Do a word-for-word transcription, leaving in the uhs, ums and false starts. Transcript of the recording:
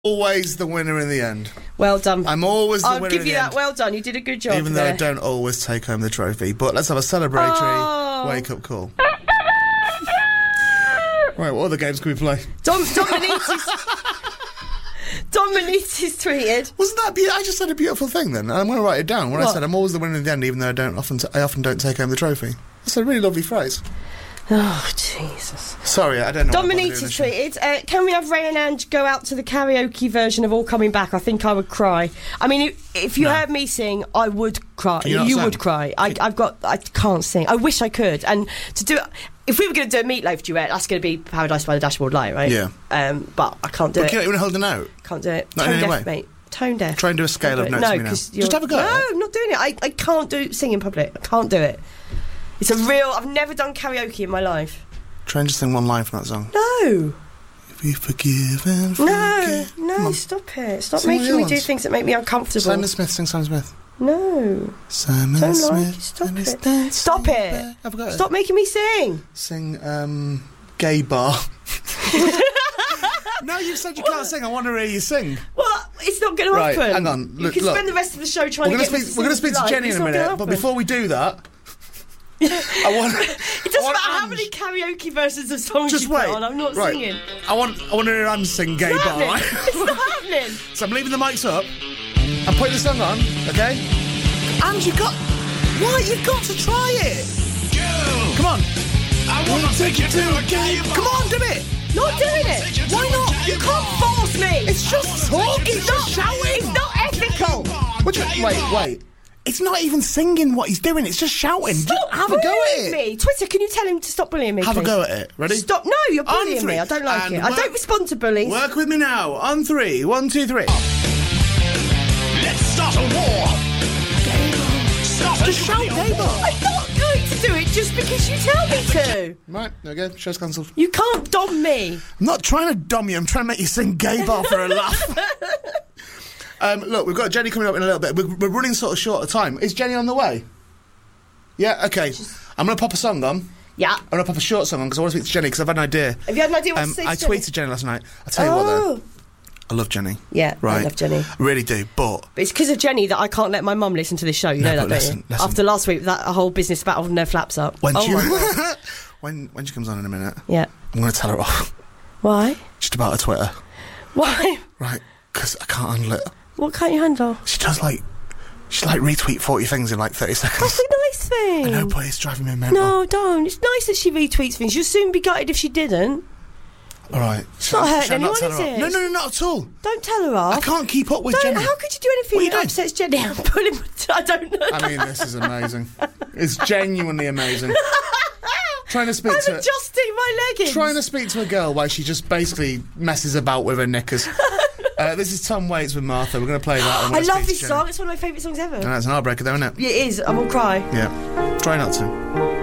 always the winner in the end. Well done. I'm always the I'll winner give in you the that. end. Well done. You did a good job. Even though there. I don't always take home the trophy. But let's have a celebratory Oh. wake-up call. Right, what other games can we play? Dom, Dominique's, Dominique's tweeted. Wasn't that beautiful? I just said a beautiful thing then. I'm going to write it down. When What? I said I'm always the winner in the end, even though I don't often, t- I often don't take home the trophy. That's a really lovely phrase. Oh, Jesus. Sorry, I don't know. Dominique's tweeted, uh, can we have Ray and Ange go out to the karaoke version of All Coming Back? I think I would cry. I mean, if, if you No. heard me sing, I would cry. Can you not You sing? would cry. I, I've got. I can't sing. I wish I could. And to do it, if we were going to do a Meatloaf duet, that's going to be Paradise by the Dashboard Light, right? Yeah. Um, but I can't do But it. can you not even hold a note? Can't do it. Not in Tone any deaf, way? mate. Tone deaf. Try and do a scale Can't of do it. notes No, for me now. 'cause Just you're- have a go No, at it. I'm not doing it. I, I can't do sing in public. I can't do it. It's a real. I've never done karaoke in my life. Try and just sing one line from that song. No. Be forgiven. No, forget. Come no, on. stop it. Stop Sing the making other me do ones. things that make me uncomfortable. Simon Smith, sing Simon Smith. No. Simon Don't Smith. like it. Stop and his it. dance Stop in it. bed. Have a go at it. Stop making me sing. Sing, um, Gay Bar. No, you said you can't sing. I want to hear you sing. What? It's not going to Right, happen. hang on. You Look, can look. spend the rest of the show trying We're to going to get me speak. to We're going to sing speak to if you Jenny like. in a It's not minute. gonna But happen. before we do that, I want. It doesn't I want matter how Ange- many karaoke versions of songs Just you wait. put on. I'm not right. singing. I want. I want to hear Anne sing Gay It's Bar. not Right? happening. It's not happening. So I'm leaving the mics up. I'm putting the song on. Okay. And you got. Why? You've got to try it. Girl, Come on. I wanna take you to a gay bar. Come on, do it. Not doing it. Why not? You can't force me. It's just talking. It's not just shouting. It's not ethical. What do you, wait, wait. It's not even singing what he's doing. It's just shouting. Stop Just have a go at bullying it. me. Twitter, can you tell him to stop bullying me, Have a please? go at it. Ready? Stop. No, you're On bullying three. me. I don't like And it. I work- don't respond to bullies. Work with me now. On three. One, two, three. Let's start a war. Start a Just shout nuclear Gay war. Bar. I'm not going to do it just because you tell me to. Right, there we go. Show's cancelled. You can't dom me. I'm not trying to dom you. I'm trying to make you sing Gay Bar for a laugh. um, look, we've got Jenny coming up in a little bit. We're, we're running sort of short of time. Is Jenny on the way? Yeah, okay. I'm going to pop a song on. Yeah. I'm going to pop a short song on because I want to speak to Jenny because I've had an idea. Have you had an idea what Um, to say I to Jenny? tweeted Jenny last night. I'll tell you what, though. Oh. I love Jenny. Yeah, I Right. love Jenny. I really do, but... But it's because of Jenny that I can't let my mum listen to this show. You No, know that, but don't listen, you? listen. After last week, that whole business about holding their flaps up. When oh she, my God. when when she comes on in a minute, Yeah. I'm going to tell her off. Why? Just about her Twitter. Why? Right, because I can't handle it. What can't you handle? She does like... She like retweet forty things in like thirty seconds. That's a nice thing. I know, but it's driving me mental. No, don't. It's nice that she retweets things. You'll soon be gutted if she didn't. All right. It's not hurting Shall I anyone, tell her is off? it? No, no, no, not at all. Don't tell her off. I can't keep up with Don't, Jenny. how could you do anything What are you that doing? upsets Jenny? I'm pulling. I don't know. I mean, this is amazing. It's genuinely amazing. Trying to speak I'm to adjusting my leggings. trying to speak to a girl while she just basically messes about with her knickers. uh, this is Tom Waits with Martha. We're going to play that. and we're I gonna love speak this to song. Jenny. It's one of my favourite songs ever. No, it's an heartbreaker, though, isn't it? It is. I will cry. Yeah. Try not to.